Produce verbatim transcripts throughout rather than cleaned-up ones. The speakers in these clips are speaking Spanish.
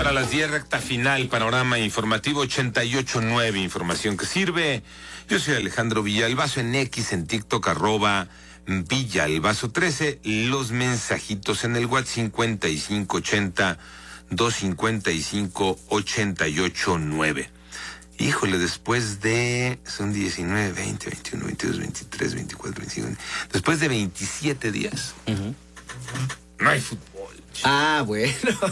para las diez, recta final, panorama informativo ochenta y ocho punto nueve, información que sirve. Yo soy Alejandro Villalbazo, en X, en TikTok, arroba Villalbazo trece, los mensajitos en el WhatsApp cincuenta y cinco ochenta, doscientos cincuenta y cinco, ochenta y ocho nueve. Híjole, después de, son diecinueve, veinte, veintiuno, veintidós, veintitrés, veinticuatro, veinticinco, después de veintisiete días, uh-huh. no hay fútbol. Ah, bueno.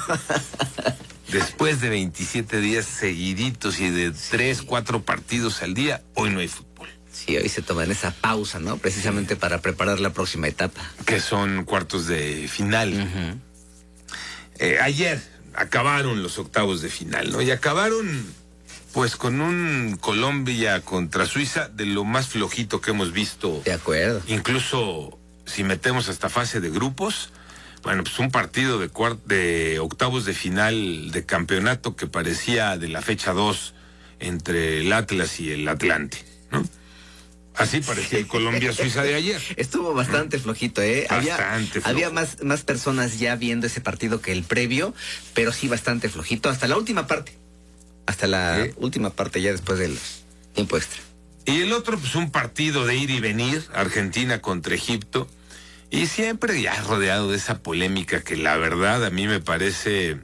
Después de veintisiete días seguiditos y de tres, cuatro partidos al día, hoy no hay fútbol. Sí, hoy se toman esa pausa, ¿no? Precisamente para preparar la próxima etapa. Que son cuartos de final. Uh-huh. Eh, ayer acabaron los octavos de final, ¿no? Y acabaron, pues, con un Colombia contra Suiza de lo más flojito que hemos visto. De acuerdo. Incluso si metemos hasta fase de grupos, bueno, pues un partido de, cuart de octavos de final de campeonato que parecía de la fecha dos entre el Atlas y el Atlante, ¿no? Así parecía el Colombia-Suiza de ayer. Estuvo bastante flojito, ¿eh? Bastante había, flojo. Había más, más personas ya viendo ese partido que el previo, pero sí bastante flojito, hasta la última parte. Hasta la ¿Sí? última parte ya después del tiempo extra. Y el otro, pues un partido de ir y venir, Argentina contra Egipto. Y siempre ya rodeado de esa polémica que la verdad a mí me parece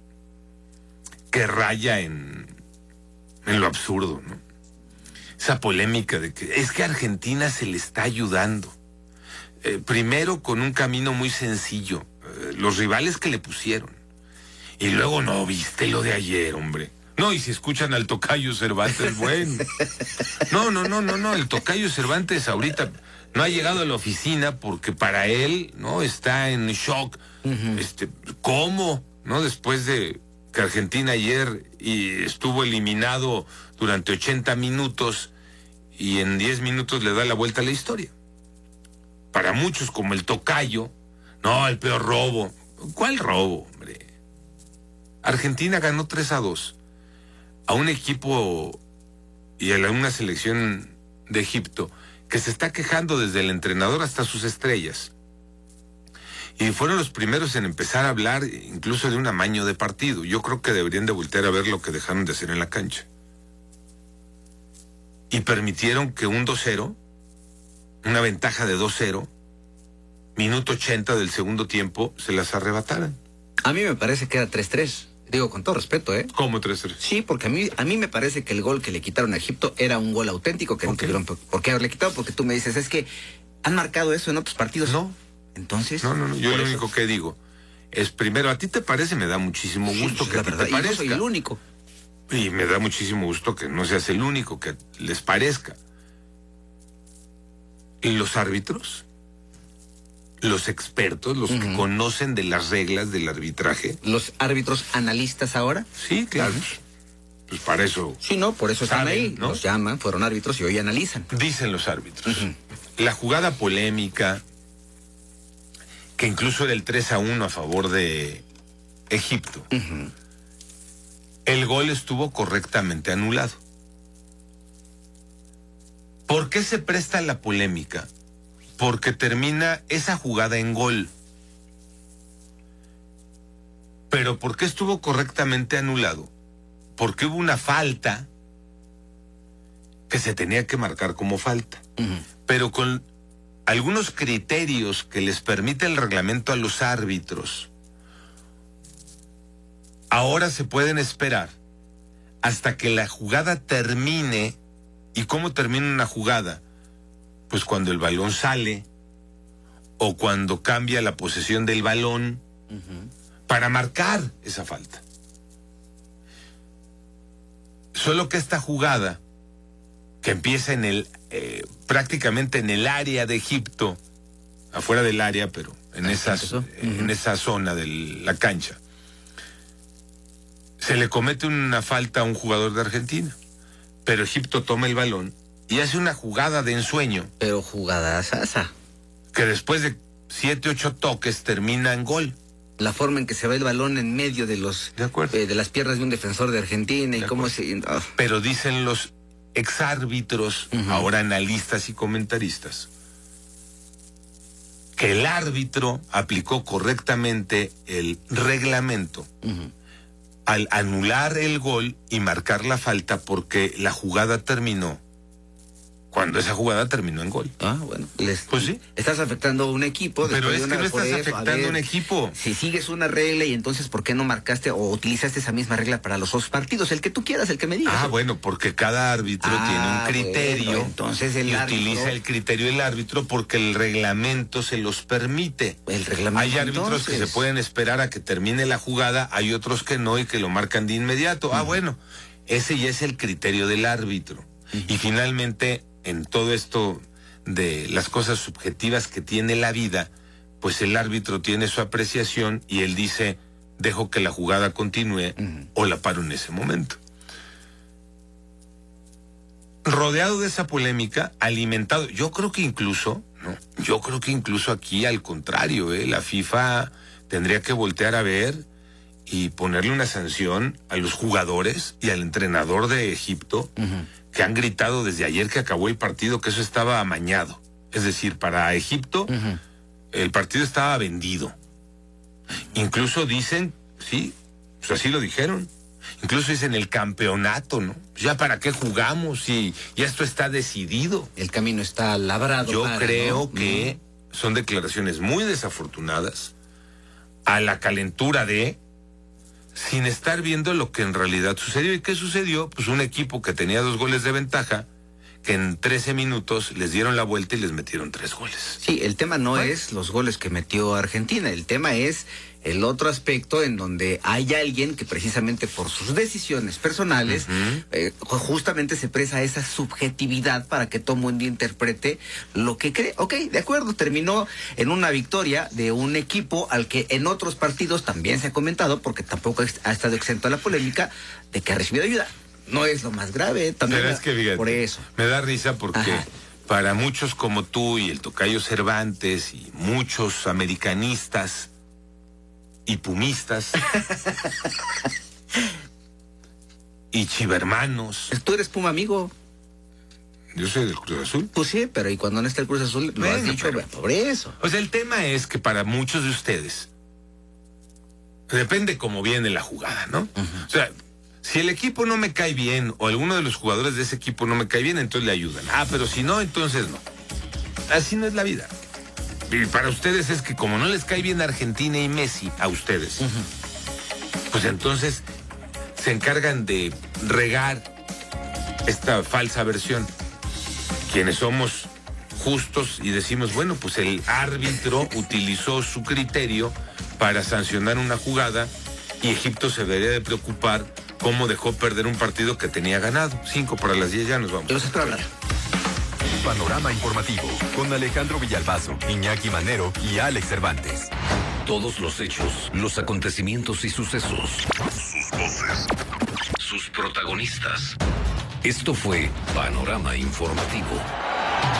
que raya en, en lo absurdo, ¿no? Esa polémica de que es que a Argentina se le está ayudando. Eh, primero con un camino muy sencillo, eh, los rivales que le pusieron. Y luego no, viste lo de ayer, hombre. No, y si escuchan al Tocayo Cervantes, bueno. No, no, no, no, no, el Tocayo Cervantes ahorita no ha llegado a la oficina porque para él, ¿no? Está en shock. Uh-huh. Este, ¿cómo? ¿No? Después de que Argentina ayer y estuvo eliminado durante ochenta minutos y en diez minutos le da la vuelta a la historia. Para muchos, como el Tocayo, no, el peor robo. ¿Cuál robo, hombre? Argentina ganó tres a dos a un equipo y a una selección de Egipto que se está quejando desde el entrenador hasta sus estrellas. Y fueron los primeros en empezar a hablar incluso de un amaño de partido. Yo creo que deberían de voltear a ver lo que dejaron de hacer en la cancha. Y permitieron que un dos cero, una ventaja de dos cero, minuto ochenta del segundo tiempo, se las arrebataran. A mí me parece que era tres tres. Digo, con todo respeto, ¿eh? ¿Cómo tres tres? Sí, porque a mí, a mí me parece que el gol que le quitaron a Egipto era un gol auténtico que okay. no tuvieron por qué haberle quitado, porque tú me dices, es que han marcado eso en otros partidos. No. Entonces. No, no, no. Yo lo eso... único que digo es, primero, ¿a ti te parece? Me da muchísimo gusto sí, que la a ti verdad, te parezca. Yo soy el único. Y me da muchísimo gusto que no seas el único, que les parezca. ¿Y los árbitros? Los expertos, los uh-huh. que conocen de las reglas del arbitraje. ¿Los árbitros analistas ahora? Sí, claro. Uh-huh. Pues para eso. Sí, no, por eso están saben, ahí. ¿no? Los llaman, fueron árbitros y hoy analizan. Dicen los árbitros. Uh-huh. La jugada polémica, que incluso era el tres a uno a favor de Egipto. Uh-huh. El gol estuvo correctamente anulado. ¿Por qué se presta la polémica? Porque termina esa jugada en gol. ¿Pero por qué estuvo correctamente anulado? Porque hubo una falta que se tenía que marcar como falta. Uh-huh. Pero con algunos criterios que les permite el reglamento a los árbitros, ahora se pueden esperar hasta que la jugada termine. ¿Y cómo termina una jugada? Pues cuando el balón sale o cuando cambia la posesión del balón uh-huh. para marcar esa falta. Solo que esta jugada, que empieza en el eh, prácticamente en el área de Egipto, afuera del área, pero en, esas, uh-huh. en esa zona de la cancha, se le comete una falta a un jugador de Argentina, pero Egipto toma el balón y hace una jugada de ensueño. Pero jugada sasa. Que después de siete, ocho toques termina en gol. La forma en que se va el balón en medio de los de, acuerdo. Eh, de las piernas de un defensor de Argentina y de cómo se. Oh. Pero dicen los exárbitros, uh-huh. ahora analistas y comentaristas, que el árbitro aplicó correctamente el reglamento, uh-huh. al anular el gol y marcar la falta porque la jugada terminó cuando esa jugada terminó en gol. Ah, bueno. Les, pues sí. Estás afectando a un equipo. Pero es de que una, no estás eso, afectando a, ver, un equipo. Si sigues una regla y entonces, ¿por qué no marcaste o utilizaste esa misma regla para los otros partidos? El que tú quieras, el que me digas. Ah, bueno, porque cada árbitro ah, tiene un criterio. Bueno, entonces el y árbitro... utiliza el criterio del árbitro porque el reglamento se los permite. El reglamento, hay árbitros entonces... que se pueden esperar a que termine la jugada, hay otros que no y que lo marcan de inmediato. Uh-huh. Ah, bueno, ese ya es el criterio del árbitro. Uh-huh. Y finalmente, en todo esto de las cosas subjetivas que tiene la vida, pues el árbitro tiene su apreciación y él dice, dejo que la jugada continúe uh-huh. o la paro en ese momento. Rodeado de esa polémica, alimentado, yo creo que incluso, no, yo creo que incluso aquí al contrario, ¿eh? La FIFA tendría que voltear a ver y ponerle una sanción a los jugadores y al entrenador de Egipto, uh-huh. que han gritado desde ayer que acabó el partido que eso estaba amañado. Es decir, para Egipto, uh-huh. el partido estaba vendido. Incluso dicen, sí, pues así lo dijeron, incluso dicen el campeonato, ¿no? Ya para qué jugamos y ya esto está decidido. El camino está labrado. Yo para, creo ¿no? que uh-huh. son declaraciones muy desafortunadas a la calentura de... sin estar viendo lo que en realidad sucedió. ¿Y qué sucedió? Pues un equipo que tenía dos goles de ventaja, que en trece minutos les dieron la vuelta y les metieron tres goles. Sí, el tema no bueno. es los goles que metió Argentina, el tema es el otro aspecto en donde hay alguien que precisamente por sus decisiones personales uh-huh. eh, justamente se presta esa subjetividad para que todo mundo interprete lo que cree. Ok, de acuerdo, terminó en una victoria de un equipo al que en otros partidos también se ha comentado, porque tampoco ha estado exento a la polémica, de que ha recibido ayuda. No es lo más grave, también. Pero es que, fíjate, por eso. Me da risa porque Ajá. para muchos como tú y el tocayo Cervantes y muchos americanistas y pumistas y chivermanos. Tú eres Puma, amigo. Yo soy del Cruz Azul. Pues sí, pero ¿y cuando no está el Cruz Azul? Lo bueno, has dicho, pero, por eso. O sea, el tema es que para muchos de ustedes depende cómo viene la jugada, ¿no? Uh-huh. O sea, si el equipo no me cae bien o alguno de los jugadores de ese equipo no me cae bien, entonces le ayudan. Ah, pero si no, entonces no. Así no es la vida. Y para ustedes es que como no les cae bien Argentina y Messi, a ustedes, uh-huh. pues entonces se encargan de regar esta falsa versión. Quienes somos justos y decimos, bueno, pues el árbitro utilizó su criterio para sancionar una jugada y Egipto se debería de preocupar cómo dejó perder un partido que tenía ganado. Cinco para las diez, ya nos vamos. Yo sé hablar. Panorama informativo con Alejandro Villalbazo, Iñaki Manero y Alex Cervantes. Todos los hechos, los acontecimientos y sucesos. Sus voces. Sus protagonistas. Esto fue Panorama Informativo.